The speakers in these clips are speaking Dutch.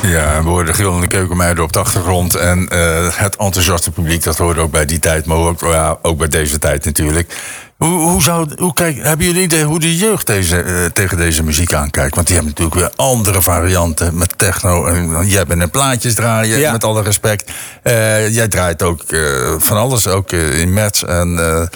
Ja, we hoorden gillende keukenmeiden op de achtergrond. En het enthousiaste publiek, dat hoorde ook bij die tijd. Maar ook bij deze tijd natuurlijk. Hebben jullie idee hoe de jeugd tegen deze muziek aankijkt? Want die hebben natuurlijk weer andere varianten met techno. En jij bent een plaatjes draaien, met alle respect. Jij draait ook van alles, ook in Metz. En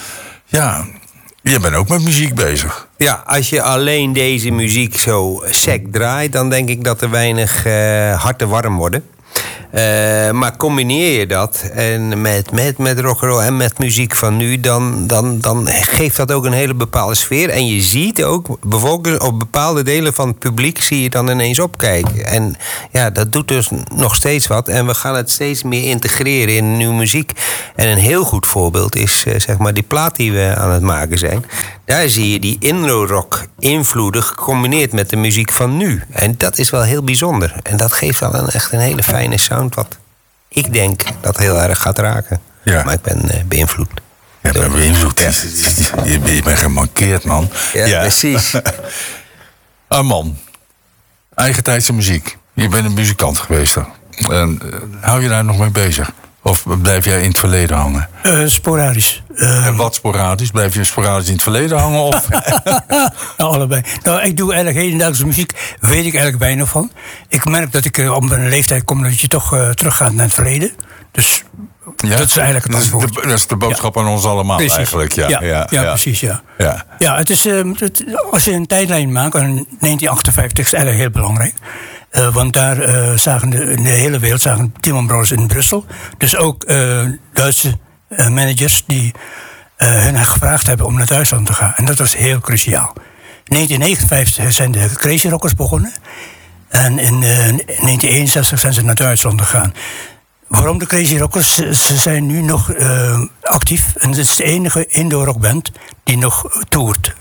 jij bent ook met muziek bezig. Ja, als je alleen deze muziek zo sec draait, dan denk ik dat er weinig harten warm worden. Maar combineer je dat en met rock'n'roll en met muziek van nu, dan geeft dat ook een hele bepaalde sfeer. En je ziet ook op bepaalde delen van het publiek zie je dan ineens opkijken. En ja, dat doet dus nog steeds wat. En we gaan het steeds meer integreren in nieuwe muziek. En een heel goed voorbeeld is zeg maar die plaat die we aan het maken zijn. Daar zie je die Indro-rock invloeden gecombineerd met de muziek van nu. En dat is wel heel bijzonder. En dat geeft wel echt een hele fijne sound wat ik denk dat heel erg gaat raken. Ja. Maar ik ben beïnvloed. Ja, ik ben beïnvloed. Je bent gemankeerd, man. Ja, precies. Man, eigentijdse muziek. Je bent een muzikant geweest. En hou je daar nog mee bezig? Of blijf jij in het verleden hangen? Sporadisch. En wat sporadisch? Blijf je sporadisch in het verleden hangen? Of? Allebei. Nou, ik doe eigenlijk hedendaagse muziek. Weet ik eigenlijk weinig van. Ik merk dat ik op een leeftijd kom dat je toch teruggaat naar het verleden. Dus dat is eigenlijk het antwoord. Dat is de boodschap aan ons allemaal precies. Eigenlijk. Ja, precies, ja. Ja, het is, als je een tijdlijn maakt, in 1958 is eigenlijk heel belangrijk. Want daar zagen de hele wereld zagen Timon Brothers in Brussel. Dus ook Duitse managers die hun gevraagd hebben om naar Duitsland te gaan. En dat was heel cruciaal. In 1959 zijn de Crazy Rockers begonnen. En in 1961 zijn ze naar Duitsland gegaan. Waarom de Crazy Rockers? Ze zijn nu nog actief. En het is de enige indoor-rockband die nog toert.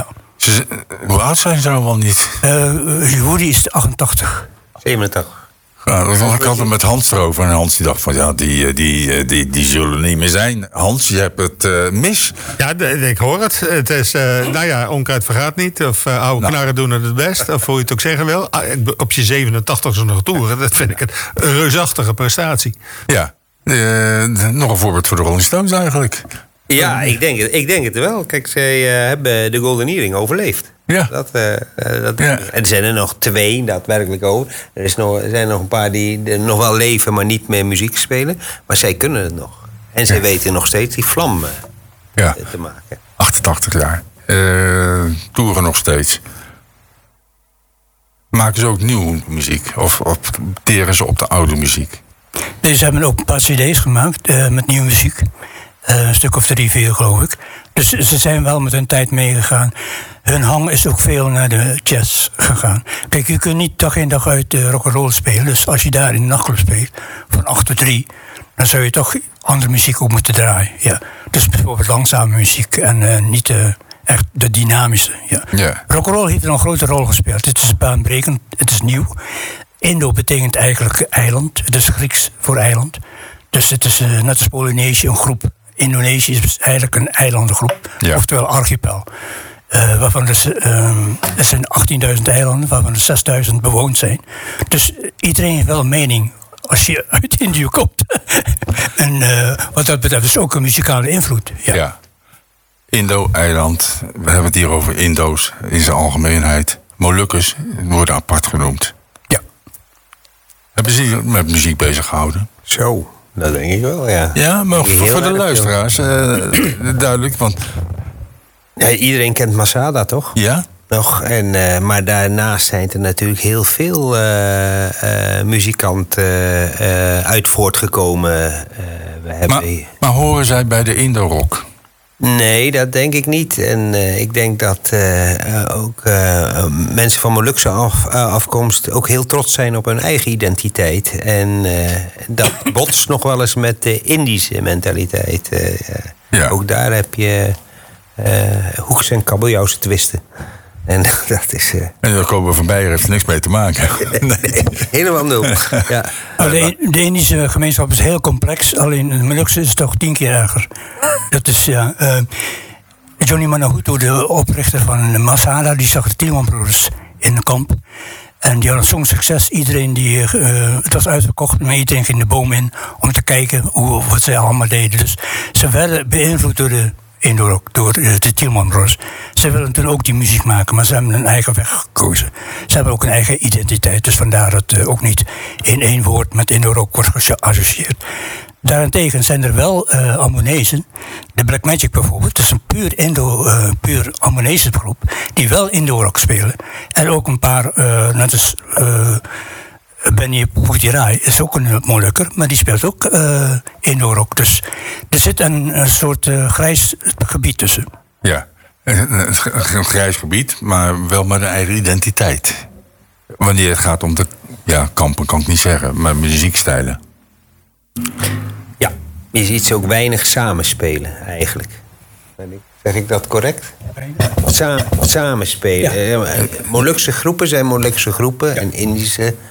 Hoe oud zijn ze nou wel niet? Woody is 88. 87. Ja, ik had het met Hans erover. En Hans die dacht van, die zullen niet meer zijn. Hans, je hebt het mis. Ja, ik hoor het. Het is, onkruid vergaat niet. Of oude knarren doen het best. Of hoe je het ook zeggen wil. Op je 87e nog toeren. Dat vind ik een reusachtige prestatie. Ja, nog een voorbeeld voor de Rolling Stones eigenlijk. Ja, ik denk het wel. Kijk, zij hebben de Golden Earring overleefd. Ja. Er zijn er nog 2 daadwerkelijk over. Er zijn nog een paar die nog wel leven, maar niet meer muziek spelen. Maar zij kunnen het nog. En zij weten nog steeds die vlam te maken. 88 jaar. Toeren nog steeds. Maken ze ook nieuwe muziek? Of teren ze op de oude muziek? Nee, ze hebben ook een paar cd's gemaakt met nieuwe muziek. Een stuk of 3, 4 geloof ik. Dus ze zijn wel met hun tijd meegegaan. Hun hang is ook veel naar de jazz gegaan. Kijk, je kunt niet dag in dag uit rock'n'roll spelen. Dus als je daar in de nachtclub speelt, van 8 tot 3... dan zou je toch andere muziek ook moeten draaien. Ja. Dus bijvoorbeeld langzame muziek en niet echt de dynamische. Ja. Rock'n'roll heeft een grote rol gespeeld. Het is baanbrekend, het is nieuw. Indo betekent eigenlijk eiland. Het is Grieks voor eiland. Dus het is net als Polynesië een groep. Indonesië is eigenlijk een eilandengroep, oftewel archipel. Waarvan er zijn 18.000 eilanden, waarvan er 6.000 bewoond zijn. Dus iedereen heeft wel een mening als je uit Indië komt. En wat dat betreft is ook een muzikale invloed. Ja. Indo-eiland, we hebben het hier over Indo's in zijn algemeenheid. Molukkers worden apart genoemd. Ja. Hebben ze zich met muziek bezig gehouden? Zo. Dat denk ik wel, ja. Ja, maar voor de luisteraars duidelijk, want... Ja, iedereen kent Masada, toch? Ja. Nog. Maar daarnaast zijn er natuurlijk heel veel muzikanten uit voortgekomen. Maar horen zij bij de Indo-rock? Nee, dat denk ik niet. En ik denk dat ook mensen van Molukse afkomst ook heel trots zijn op hun eigen identiteit. En dat botst nog wel eens met de Indische mentaliteit. Ook daar heb je hoeks- en kabeljauwse twisten. En dat is... En daar komen we van Beijer heeft er niks mee te maken. Nee, helemaal nul. Ja. De Indische gemeenschap is heel complex. Alleen de Molukse is het toch 10 keer erger. Dat is, Johnny Manahutu, de oprichter van Masada, die zag de Timon Brothers in een kamp. En die hadden zo'n succes. Iedereen het was uitverkocht, maar iedereen ging de boom in om te kijken wat zij allemaal deden. Dus ze werden beïnvloed door de Indorok, door de Tielman Brothers. Ze willen toen ook die muziek maken, maar ze hebben een eigen weg gekozen. Ze hebben ook een eigen identiteit, dus vandaar dat ook niet in één woord met Indorok wordt geassocieerd. Daarentegen zijn er wel Ambonezen, de Black Magic bijvoorbeeld, dat is een puur Ambonese groep, die wel Indorok spelen. En ook een paar, net als Benny Poutirai is ook een Molukker, maar die speelt ook Indorok. Dus er zit een soort grijs gebied tussen. Ja, een grijs gebied, maar wel met een eigen identiteit. Wanneer het gaat om de kampen, kan ik niet zeggen, maar muziekstijlen. Ja, je ziet ze ook weinig samenspelen eigenlijk. Zeg ik dat correct? Samenspelen. Ja. Molukse groepen zijn Molukse groepen en Indische